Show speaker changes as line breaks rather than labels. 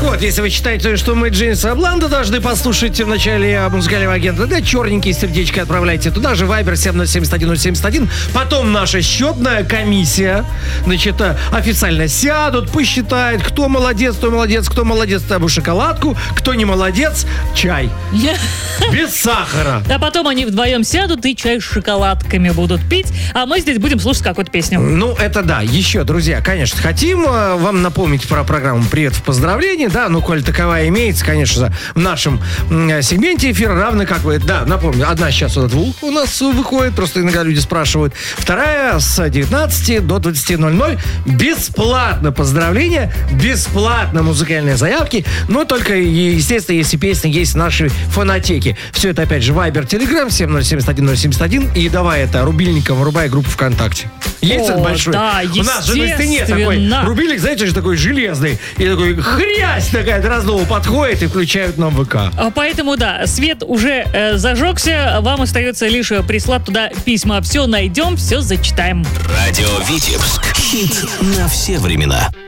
вот, если вы считаете, что мы Джеймса Бланда должны послушать в начале музыкального агента, да, черненькие сердечки отправляйте туда же, Viber 707-171. Потом наша счетная комиссия, значит, официально сядут, посчитают, кто молодец, кто молодец, тому шоколадку, кто не молодец, чай. Без сахара.
А потом они вдвоем сядут и чай с шоколадками будут пить, а мы здесь будем слушать какую-то песню.
Ну, это да. Еще, друзья, конечно, хотим вам напомнить про программу «Привет в поздравлении». Да, ну, коль таковая имеется, конечно, в нашем сегменте эфира, равно как вы... Да, напомню, одна сейчас от 2 у нас выходит, просто иногда люди спрашивают. Вторая с 19 до 20:00. Бесплатно поздравления, бесплатно музыкальные заявки, но только, естественно, если песни есть в нашей фонотеке. Все это, опять же, Viber, Telegram 707-171. И давай это рубильником врубай группу ВКонтакте. Есть это большой?
Да,
у нас же на стене такой рубильник, знаете, же такой железный. И такой хрясь такая раздова подходит и включают нам ВК.
Поэтому, да, свет уже зажегся. Вам остается лишь прислать туда письма. Все найдем, все зачитаем.
Радио Витебск. Хит на все времена.